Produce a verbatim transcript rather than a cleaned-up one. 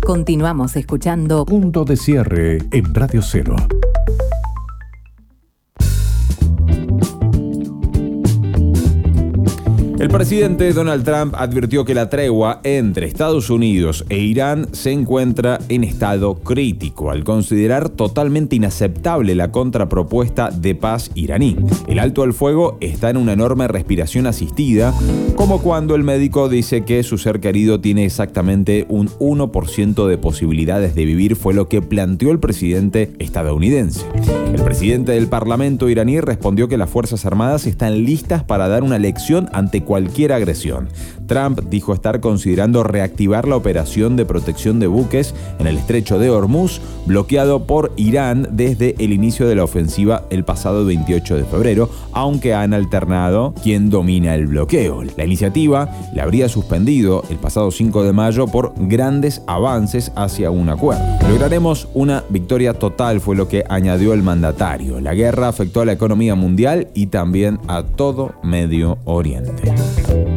Continuamos escuchando Punto de Cierre en Radio Cero. El presidente Donald Trump advirtió que la tregua entre Estados Unidos e Irán se encuentra en estado crítico, al considerar totalmente inaceptable la contrapropuesta de paz iraní. El alto al fuego está en una enorme respiración asistida, como cuando el médico dice que su ser querido tiene exactamente un uno por ciento de posibilidades de vivir, fue lo que planteó el presidente estadounidense. El presidente del Parlamento iraní respondió que las Fuerzas Armadas están listas para dar una lección ante cualquier agresión. Trump dijo estar considerando reactivar la operación de protección de buques en el estrecho de Hormuz, bloqueado por Irán desde el inicio de la ofensiva el pasado veintiocho de febrero, aunque han alternado quien domina el bloqueo. La iniciativa la habría suspendido el pasado cinco de mayo por grandes avances hacia un acuerdo. Lograremos una victoria total, fue lo que añadió el mandatario. La guerra afectó a la economía mundial y también a todo Medio Oriente.